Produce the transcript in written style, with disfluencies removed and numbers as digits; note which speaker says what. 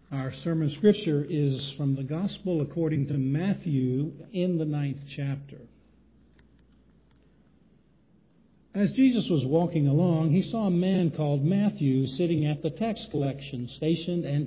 Speaker 1: Our sermon scripture is from the Gospel according to Matthew in the 9th chapter. As Jesus was walking along, he saw a man called Matthew sitting at the tax collection station and